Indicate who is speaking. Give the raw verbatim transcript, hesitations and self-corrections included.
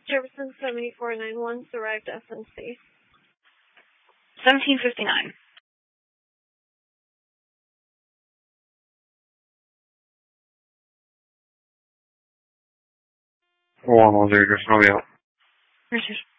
Speaker 1: Jefferson seventy-four ninety-one, arrived S N C.
Speaker 2: seventeen fifty-nine.
Speaker 3: One one zero, just Romeo.
Speaker 2: Richard.